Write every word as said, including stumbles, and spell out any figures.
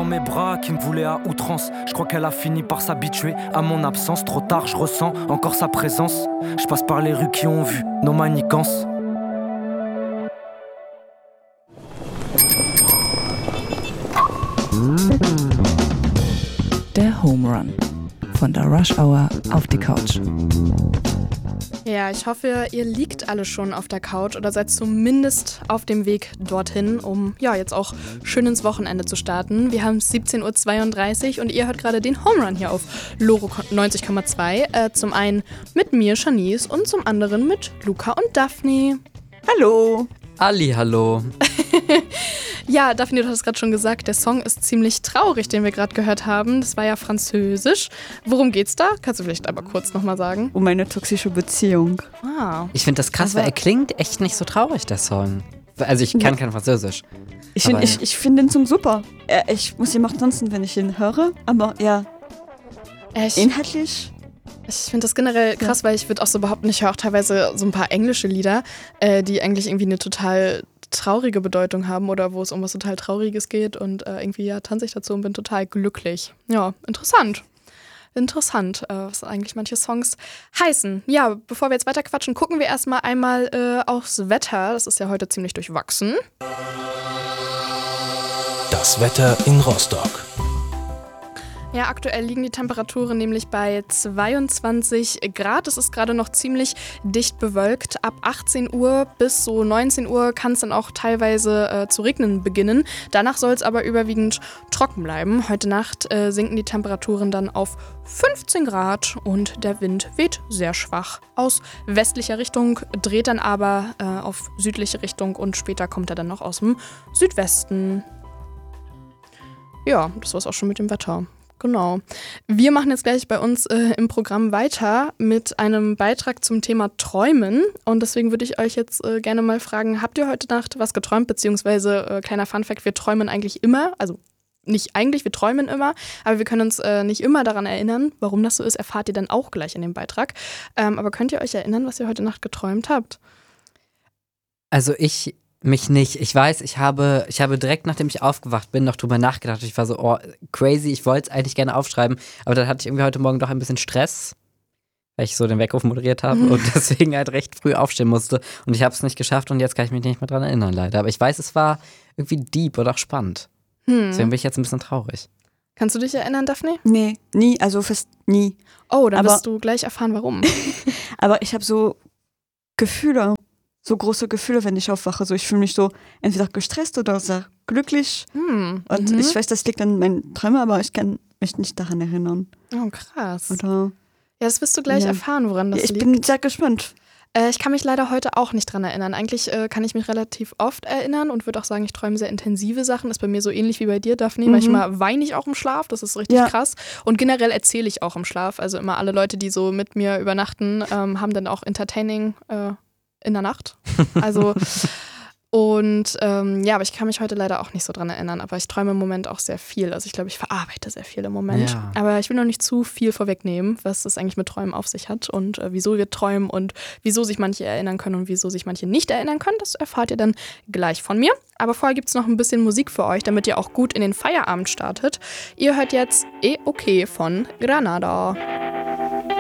mes bras, qui me voulait à outrance. Je crois qu'elle a fini par s'habituer à mon absence. Trop tard, je ressens encore sa présence. Je passe par les rues qui ont vu nos manigances. Der Home Run. Von der Rush Hour auf die Couch. Ja, ich hoffe, ihr liegt alle schon auf der Couch oder seid zumindest auf dem Weg dorthin, um ja jetzt auch schön ins Wochenende zu starten. Wir haben siebzehn Uhr zweiunddreißig und ihr hört gerade den Home Run hier auf Loro neunzig Komma zwei. Äh, zum einen mit mir, Shanice, und zum anderen mit Luca und Daphne. Hallo. Ali, hallo. Ja, Daphne, du hast gerade schon gesagt, der Song ist ziemlich traurig, den wir gerade gehört haben. Das war ja französisch. Worum geht's da? Kannst du vielleicht aber kurz nochmal sagen? Um eine toxische Beziehung. Ah. Ich finde das krass, Aber weil er klingt echt nicht so traurig, der Song. Also ich kann kein Französisch. Ich finde Aber- ich, ich find den Song super. Äh, Ich muss ihn auch tanzen, wenn ich ihn höre. Aber ja, Ich, inhaltlich. ich finde das generell krass, weil ich würde auch so behaupten, ich höre auch teilweise so ein paar englische Lieder, äh, die eigentlich irgendwie eine total traurige Bedeutung haben oder wo es um was total Trauriges geht und äh, irgendwie ja tanze ich dazu und bin total glücklich. Ja, interessant. Interessant, äh, was eigentlich manche Songs heißen. Ja, bevor wir jetzt weiter quatschen, gucken wir erstmal einmal äh, aufs Wetter. Das ist ja heute ziemlich durchwachsen. Das Wetter in Rostock. Ja, aktuell liegen die Temperaturen nämlich bei zweiundzwanzig Grad. Es ist gerade noch ziemlich dicht bewölkt. Ab achtzehn Uhr bis so neunzehn Uhr kann es dann auch teilweise äh, zu regnen beginnen. Danach soll es aber überwiegend trocken bleiben. Heute Nacht äh, sinken die Temperaturen dann auf fünfzehn Grad und der Wind weht sehr schwach aus westlicher Richtung, dreht dann aber äh, auf südliche Richtung und später kommt er dann noch aus dem Südwesten. Ja, das war's auch schon mit dem Wetter. Genau. Wir machen jetzt gleich bei uns äh, im Programm weiter mit einem Beitrag zum Thema Träumen. Und deswegen würde ich euch jetzt äh, gerne mal fragen, habt ihr heute Nacht was geträumt? Beziehungsweise, äh, kleiner Funfact, wir träumen eigentlich immer, also nicht eigentlich, wir träumen immer, aber wir können uns äh, nicht immer daran erinnern. Warum das so ist, erfahrt ihr dann auch gleich in dem Beitrag. Ähm, aber könnt ihr euch erinnern, was ihr heute Nacht geträumt habt? Also ich mich nicht. Ich weiß, ich habe, ich habe direkt, nachdem ich aufgewacht bin, noch drüber nachgedacht. Ich war so, oh, crazy, ich wollte es eigentlich gerne aufschreiben, aber dann hatte ich irgendwie heute Morgen doch ein bisschen Stress, weil ich so den Weckruf moderiert habe und deswegen halt recht früh aufstehen musste. Und ich habe es nicht geschafft und jetzt kann ich mich nicht mehr dran erinnern, leider. Aber ich weiß, es war irgendwie deep und auch spannend. Hm. Deswegen bin ich jetzt ein bisschen traurig. Kannst du dich erinnern, Daphne? Nee, nie, also fast nie. Oh, dann Aber- wirst du gleich erfahren, warum. Aber ich habe so Gefühle, so große Gefühle, wenn ich aufwache. So, ich fühle mich so entweder gestresst oder sehr glücklich. Hm. Und mhm. ich weiß, das liegt an meinen Träumen, aber ich kann mich nicht daran erinnern. Oh, krass. Oder Ja, das wirst du gleich Ja. erfahren, woran das ich liegt. bin sehr gespannt. Äh, ich kann mich leider heute auch nicht dran erinnern. Eigentlich äh, kann ich mich relativ oft erinnern und würde auch sagen, ich träume sehr intensive Sachen. Ist bei mir so ähnlich wie bei dir, Daphne. Mhm. Manchmal weine ich auch im Schlaf, das ist richtig Ja. krass. Und generell erzähle ich auch im Schlaf. Also immer alle Leute, die so mit mir übernachten, ähm, haben dann auch Entertaining äh, in der Nacht. Also und ähm, ja, aber ich kann mich heute leider auch nicht so dran erinnern. Aber ich träume im Moment auch sehr viel. Also ich glaube, ich verarbeite sehr viel im Moment. Ja. Aber ich will noch nicht zu viel vorwegnehmen, was es eigentlich mit Träumen auf sich hat und äh, wieso wir träumen und wieso sich manche erinnern können und wieso sich manche nicht erinnern können. Das erfahrt ihr dann gleich von mir. Aber vorher gibt es noch ein bisschen Musik für euch, damit ihr auch gut in den Feierabend startet. Ihr hört jetzt Eh Okay von Granada.